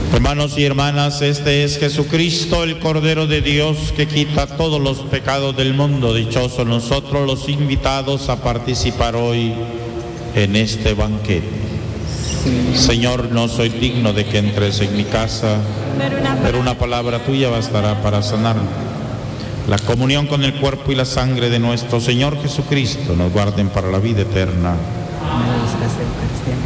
Hermanos y hermanas, este es Jesucristo, el Cordero de Dios, que quita todos los pecados del mundo. Dichosos nosotros los invitados a participar hoy en este banquete. Señor, no soy digno de que entres en mi casa, pero una palabra tuya bastará para sanarme. La comunión con el cuerpo y la sangre de nuestro Señor Jesucristo nos guarden para la vida eterna.